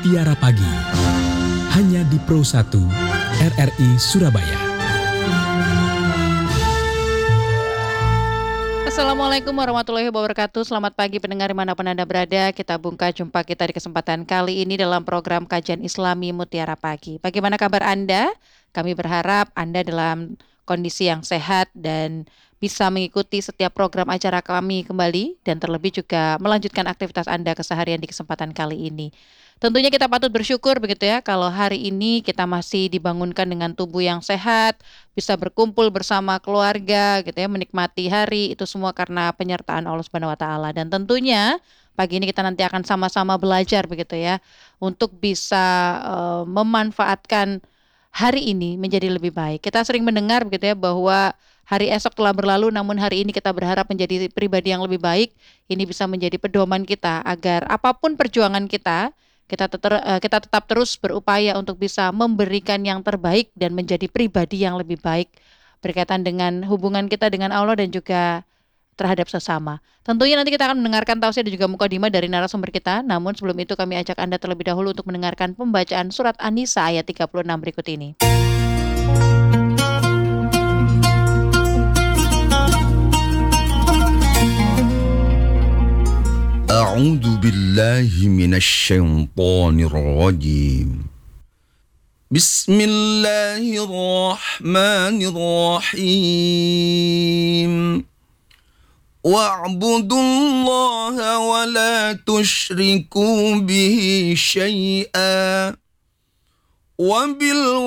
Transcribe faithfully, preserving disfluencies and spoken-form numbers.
Mutiara Pagi, hanya di Pro satu R R I Surabaya. Assalamualaikum warahmatullahi wabarakatuh. Selamat pagi pendengar dimanapun Anda berada. Kita buka jumpa kita di kesempatan kali ini dalam program Kajian Islami Mutiara Pagi. Bagaimana kabar Anda? Kami berharap Anda dalam kondisi yang sehat dan bisa mengikuti setiap program acara kami kembali dan terlebih juga melanjutkan aktivitas Anda keseharian di kesempatan kali ini. Tentunya kita patut bersyukur begitu ya kalau hari ini kita masih dibangunkan dengan tubuh yang sehat, bisa berkumpul bersama keluarga gitu ya, menikmati hari, itu semua karena penyertaan Allah Subhanahu wa taala. Dan tentunya pagi ini kita nanti akan sama-sama belajar begitu ya untuk bisa uh, memanfaatkan hari ini menjadi lebih baik. Kita sering mendengar begitu ya bahwa hari esok telah berlalu namun hari ini kita berharap menjadi pribadi yang lebih baik. Ini bisa menjadi pedoman kita agar apapun perjuangan kita, kita tetap kita tetap terus berupaya untuk bisa memberikan yang terbaik dan menjadi pribadi yang lebih baik berkaitan dengan hubungan kita dengan Allah dan juga terhadap sesama. Tentunya nanti kita akan mendengarkan tausiah dan juga mukadimah dari narasumber kita. Namun sebelum itu kami ajak Anda terlebih dahulu untuk mendengarkan pembacaan surat An-Nisa ayat tiga puluh enam berikut ini. A'udzu billahi minasy syaithanir rajim. Bismillahirrahmanirrahim. Wa'budullaha wa la tusyriku bihi syai'a wa bil